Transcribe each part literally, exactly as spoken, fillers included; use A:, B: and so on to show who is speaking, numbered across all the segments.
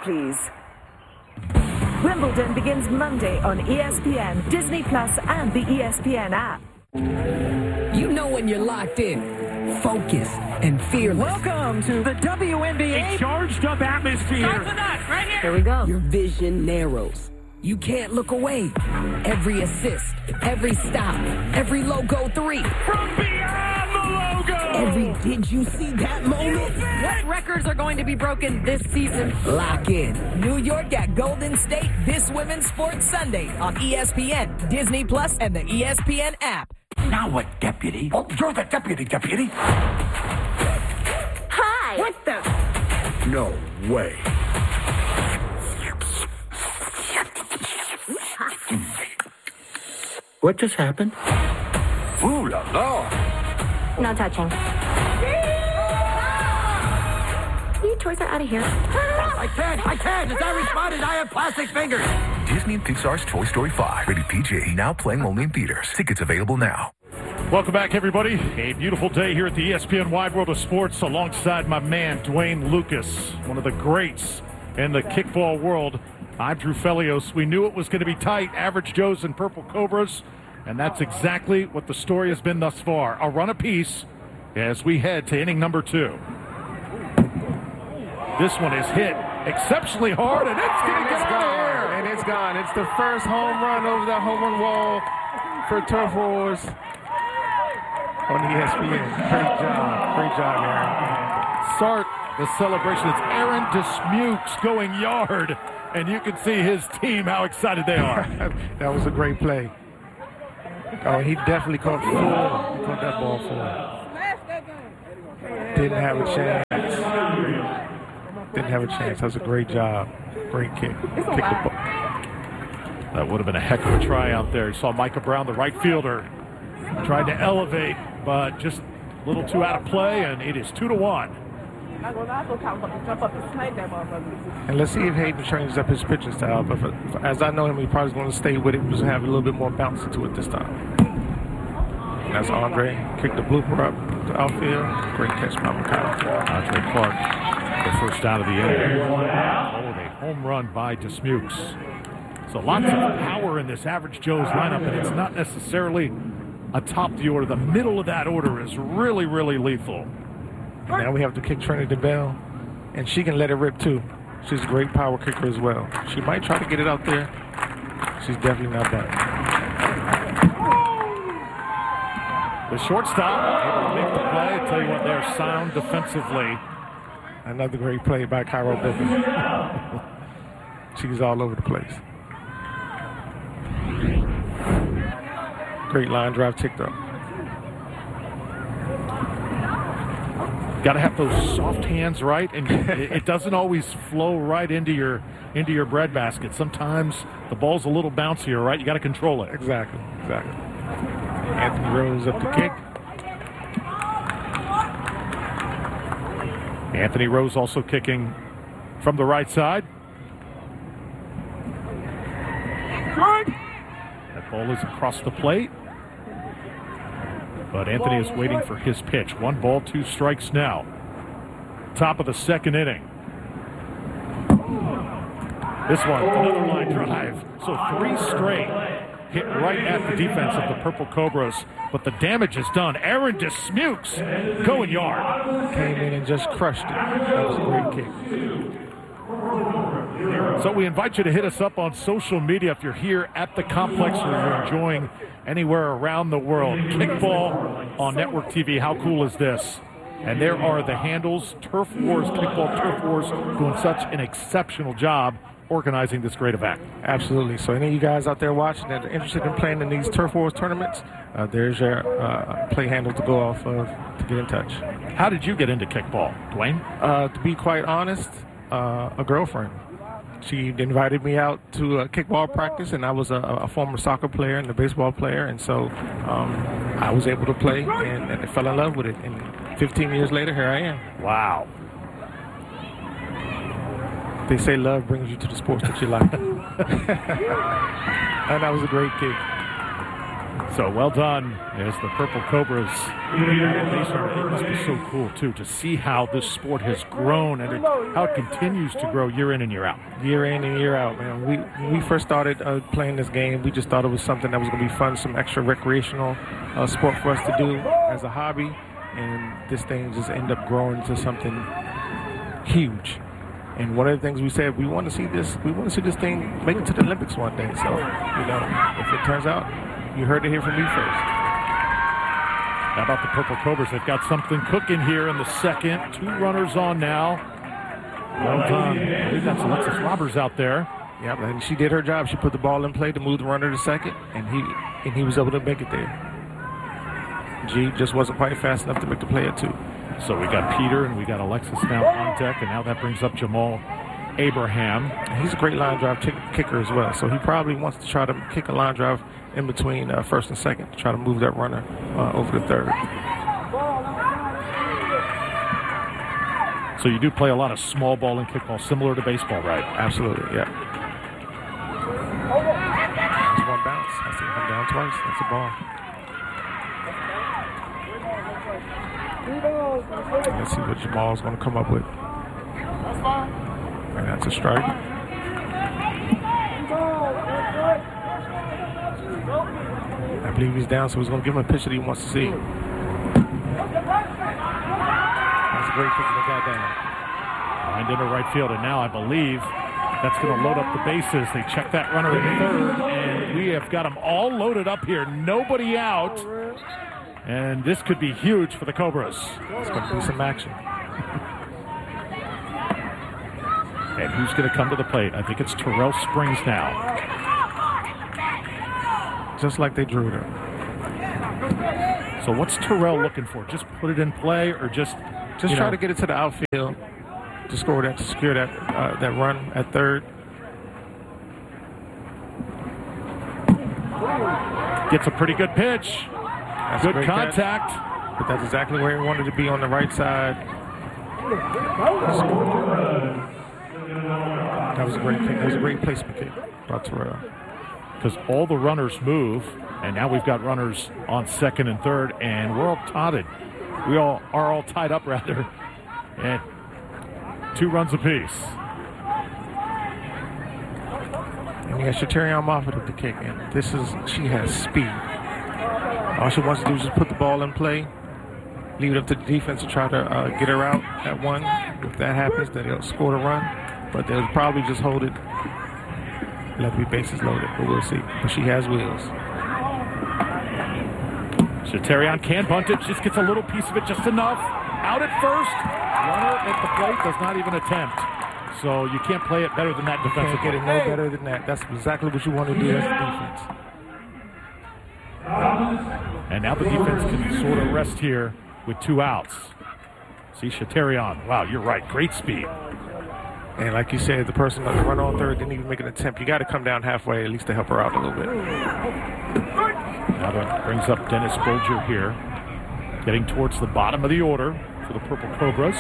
A: please. Wimbledon begins Monday on E S P N, Disney Plus, and the E S P N app.
B: You know when you're locked in, focused, and fearless.
C: Welcome to the W N B A.
D: A charged up atmosphere.
C: Start with us, right here.
A: Here we go.
B: Your vision narrows. You can't look away. Every assist, every stop, every logo three.
D: From beyond the logo.
B: Every did you see that moment?
C: What records are going to be broken this season?
B: Lock in. New York at Golden State this Women's Sports Sunday on E S P N, Disney Plus, and the E S P N app.
E: Now what, deputy? Oh, you're the deputy, deputy.
A: Hi! What the?
E: No way. What just happened? Ooh la la.
F: No touching. You toys are out of here.
E: I can't, I can't. As I responded, I have plastic fingers.
G: Disney and Pixar's Toy Story five. Rated P G. Now playing only in theaters. Tickets available now.
D: Welcome back, everybody. A beautiful day here at the E S P N Wide World of Sports alongside my man, Dwayne Lucas, one of the greats in the kickball world. I'm Drew Felios. We knew it was going to be tight, Average Joes and Purple Cobras, and that's exactly what the story has been thus far. A run apiece as we head to inning number two. This one is hit exceptionally hard, and it's going to get out of here.
H: And it's gone. It's the first home run over the home run wall for Turf Wars on E S P N. Great job. Great job, Aaron.
D: Start the celebration. It's Aaron Dismukes going yard, and you can see his team, how excited they are.
H: That was a great play. Oh, he definitely caught full. He caught that ball full. Didn't have a chance. Didn't have a chance. That was a great job. Great kick. Kick the ball.
D: That would have been a heck of a try out there. You saw Micah Brown, the right fielder, tried to elevate, but just a little too out of play, and it is two to one.
H: And let's see if Hayden changes up his pitching style. But for, for, as I know him, he's probably going to stay with it, just have a little bit more bounce to it this time. And that's Andre. Kicked the blooper up to outfield. Great catch by McCall.
D: Andre Clark, the first out of the inning. Oh, a home run by Dismukes. So lots of power in this Average Joe's lineup, and it's not necessarily atop the order. The middle of that order is really, really lethal.
H: And now we have to kick Trinity Bell, and she can let it rip too. She's a great power kicker as well. She might try to get it out there. She's definitely not done.
D: The shortstop able to make the play. I tell you what, they're sound defensively.
H: Another great play by Cairo Booker. She's all over the place. Great line drive ticked up.
D: Got to have those soft hands right, and it, it doesn't always flow right into your into your breadbasket. Sometimes the ball's a little bouncier, right? You got to control it.
H: Exactly, exactly. Anthony Rose up the kick.
D: Anthony Rose also kicking from the right side. That ball is across the plate. But Anthony is waiting for his pitch. One ball, two strikes now. Top of the second inning. This one, another line drive. So three straight hit right at the defense of the Purple Cobras. But the damage is done. Aaron Dismukes going yard.
H: Came in and just crushed it. That was a great kick.
D: So we invite you to hit us up on social media if you're here at the complex or you're enjoying anywhere around the world. Kickball on Network T V. How cool is this? And there are the handles. Turf Wars, Kickball Turf Wars, doing such an exceptional job organizing this great event.
H: Absolutely. So any of you guys out there watching that are interested in playing in these Turf Wars tournaments, uh, there's your uh, play handle to go off of to get in touch.
D: How did you get into kickball, Dwayne?
H: Uh, to be quite honest, uh, a girlfriend. She invited me out to a kickball practice, and I was a, a former soccer player and a baseball player, and so um, I was able to play and, and I fell in love with it. And fifteen years later, here I am.
D: Wow.
H: They say love brings you to the sports that you like. And that was a great kick.
D: So well done as the Purple Cobras. It must be so cool, too, to see how this sport has grown and it, how it continues to grow year in and year out.
H: Year in and year out, man. We, when we first started uh, playing this game, we just thought it was something that was going to be fun, some extra recreational uh, sport for us to do as a hobby. And this thing just ended up growing into something huge. And one of the things we said, we want to see this, we want to see this thing make it to the Olympics one day. So, you know, if it turns out, you heard it here from me first.
D: How about the Purple Cobras? They've got something cooking here in the second. Two runners on now. Well done. I believe that's Alexis Roberts out there.
H: Yeah, and she did her job. She put the ball in play to move the runner to second, and he and he was able to make it there. G just wasn't quite fast enough to make the play at two.
D: So we got Peter and we got Alexis now on deck, and now that brings up Jamal Abraham.
H: He's a great line drive kick, kicker as well, so he probably wants to try to kick a line drive in between uh, first and second to try to move that runner uh, over the third.
D: So you do play a lot of small ball and kickball, similar to baseball, right?
H: Absolutely, yeah. There's one bounce. I see him down twice. That's a ball. Let's see what Jamal's going to come up with. And that's a strike. I believe he's down, so he's going to give him a pitch that he wants to see. That's a great pitch that got down.
D: Lined into right field, and now I believe that's going to load up the bases. They check that runner in third, and we have got them all loaded up here. Nobody out. And this could be huge for the Cobras.
H: It's going to be some action.
D: And who's going to come to the plate? I think it's Terrell Springs now.
H: Just like they drew it.
D: So what's Terrell looking for? Just put it in play, or just
H: just try know. to get it to the outfield to score that, to secure that uh, that run at third.
D: Gets a pretty good pitch.
H: That's
D: good contact.
H: Catch, but that's exactly where he wanted to be, on the right side. That was a great kick. That was a great placement kick by Terrell.
D: Because all the runners move, and now we've got runners on second and third, and we're all tied. We all are all tied up, rather, at two runs apiece.
H: And you got Shatarion Moffett at the kick, and this is, she has speed. All she wants to do is just put the ball in play, leave it up to the defense to try to uh, get her out at one. If that happens, then they'll score the run, but they'll probably just hold it. Let be bases loaded, but we'll see. But she has wheels.
D: Shatarion can bunt it. Just gets a little piece of it, just enough. Out at first. Runner at the plate does not even attempt. So you can't play it better than that defensively.
H: You can't get it no better than that. That's exactly what you want to do as a defense.
D: And now the defense can sort of rest here with two outs. See Shatarion. Wow, you're right. Great speed.
H: And like you said, the person on the run on third didn't even make an attempt. You got to come down halfway at least to help her out a little bit.
D: Now that brings up Dennis Bolger here, getting towards the bottom of the order for the Purple Cobras.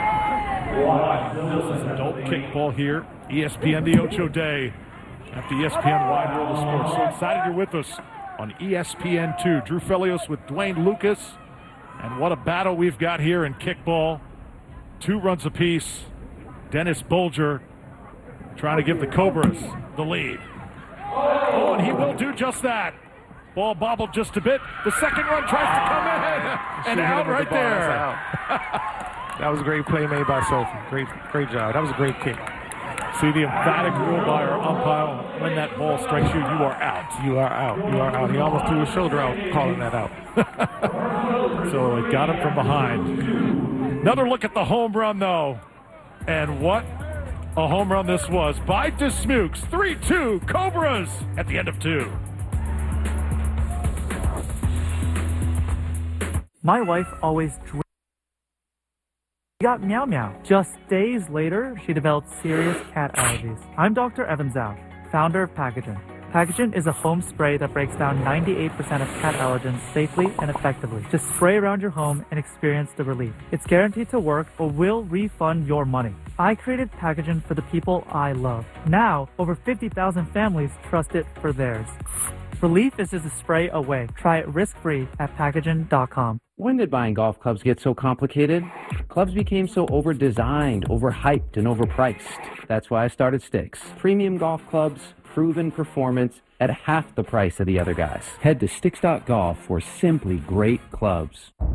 D: This is adult kickball here. E S P N The Ocho Day at the E S P N Wide World of Sports. So excited you're with us on E S P N two. Drew Felios with Dwayne Lucas. And what a battle we've got here in kickball. Two runs apiece. Dennis Bolger trying to give the Cobras the lead. Oh, and he will do just that. Ball bobbled just a bit. The second run tries to come in. And out right the there.
H: Out. That was a great play made by Sophie. Great, great job. That was a great kick.
D: See the emphatic rule by our umpire. When that ball strikes you, you are out.
H: You are out. You are out. He almost threw his shoulder out calling that out.
D: So it got him from behind. Another look at the home run, though. And what a home run this was by Dismukes. three two Cobras at the end of two.
I: My wife always dreamed. She got meow meow. Just days later, she developed serious cat allergies. I'm Doctor Evan Zhao, founder of Pacogen. Pacogen is a home spray that breaks down ninety-eight percent of cat allergens safely and effectively. Just spray around your home and experience the relief. It's guaranteed to work or will refund your money. I created Pacogen for the people I love. Now, over fifty thousand families trust it for theirs. Relief is just a spray away. Try it risk-free at Packaging dot com.
J: When did buying golf clubs get so complicated? Clubs became so over-designed, overhyped, and overpriced. That's why I started Sticks. Premium golf clubs, proven performance at half the price of the other guys. Head to Sticks dot golf for simply great clubs.